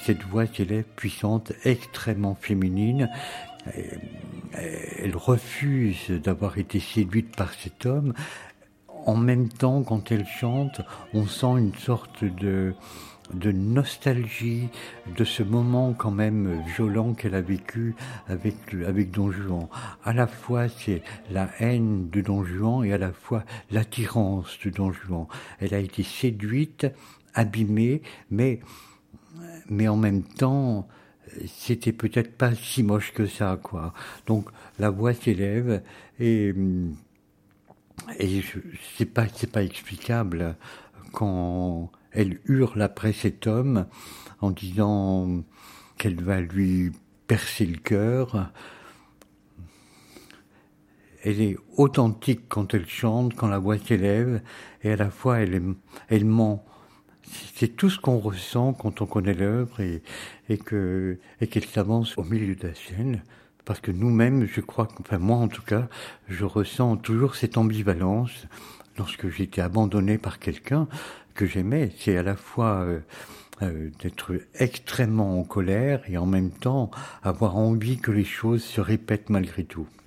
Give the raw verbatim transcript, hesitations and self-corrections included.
cette voix s'élève puissante, extrêmement féminine. Elle refuse d'avoir été séduite par cet homme. En même temps, quand elle chante, on sent une sorte de, de nostalgie de ce moment quand même violent qu'elle a vécu avec, avec Don Juan. À la fois, c'est la haine de Don Juan et à la fois l'attirance de Don Juan. Elle a été séduite, abîmée, mais, mais en même temps, c'était peut-être pas si moche que ça, quoi. Donc la voix s'élève et et je, c'est pas c'est pas explicable quand elle hurle après cet homme en disant qu'elle va lui percer le cœur. Elle est authentique quand elle chante, quand la voix s'élève, et à la fois elle, elle ment. C'est tout ce qu'on ressent quand on connaît l'œuvre et, et que et qu'elle s'avance au milieu de la scène. Parce que nous-mêmes, je crois, enfin moi en tout cas, je ressens toujours cette ambivalence lorsque j'ai été abandonné par quelqu'un que j'aimais. C'est à la fois euh, euh, d'être extrêmement en colère et en même temps avoir envie que les choses se répètent malgré tout.